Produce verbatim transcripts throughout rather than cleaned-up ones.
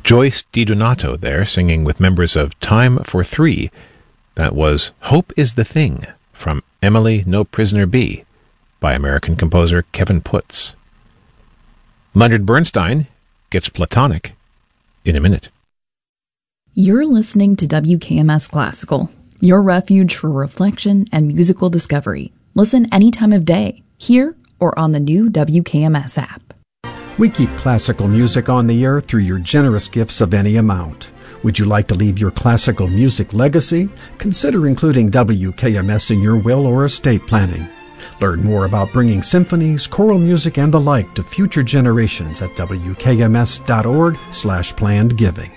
Joyce DiDonato there, singing with members of Time for Three. That was Hope is the Thing, from Emily No Prisoner Be, by American composer Kevin Putz. Leonard Bernstein gets Platonic in a minute. You're listening to W K M S Classical, your refuge for reflection and musical discovery. Listen any time of day, here or on the new W K M S app. We keep classical music on the air through your generous gifts of any amount. Would you like to leave your classical music legacy? Consider including W K M S in your will or estate planning. Learn more about bringing symphonies, choral music, and the like to future generations at W K M S dot org slash planned giving.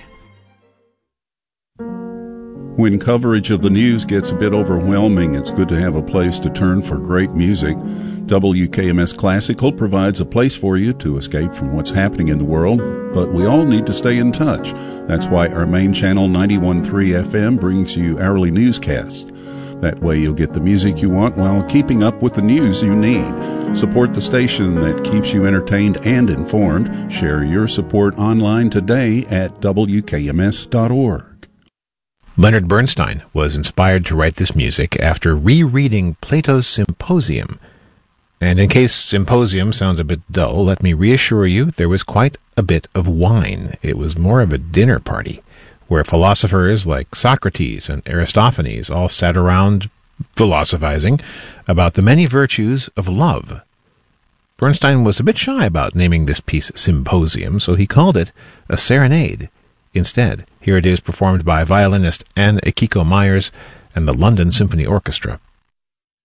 When coverage of the news gets a bit overwhelming, it's good to have a place to turn for great music. W K M S Classical provides a place for you to escape from what's happening in the world, but we all need to stay in touch. That's why our main channel, ninety-one point three F M, brings you hourly newscasts. That way you'll get the music you want while keeping up with the news you need. Support the station that keeps you entertained and informed. Share your support online today at W K M S dot org. Leonard Bernstein was inspired to write this music after rereading Plato's Symposium. And in case Symposium sounds a bit dull, let me reassure you there was quite a bit of wine. It was more of a dinner party, where philosophers like Socrates and Aristophanes all sat around philosophizing about the many virtues of love. Bernstein was a bit shy about naming this piece Symposium, so he called it a serenade instead. Here it is performed by violinist Anne Akiko Myers and the London Symphony Orchestra.